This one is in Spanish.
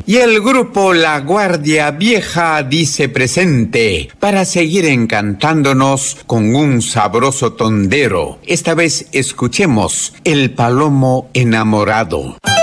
Y el grupo La Guardia Vieja dice presente para seguir encantándonos con un sabroso tondero. Esta vez escuchemos El Palomo Enamorado.